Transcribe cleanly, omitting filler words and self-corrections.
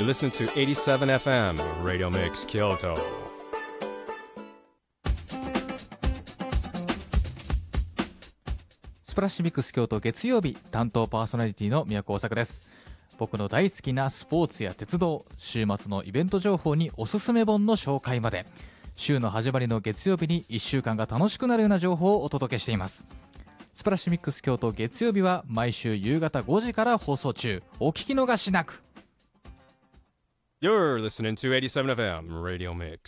You're listening to 87FM Radio Mix Kyoto. スプラッシュミックス京都月曜日、担当パーソナリティの宮古大作です。僕の大好きなスポーツや鉄道、週末のイベント情報におすすめ本の紹介まで、週の始まりの月曜日に1週間が楽しくなるような情報をお届けしています。スプラッシュミックス京都月曜日は毎週夕方5時から放送中。お聞き逃しなく。 You're listening to 87FM Radio Mix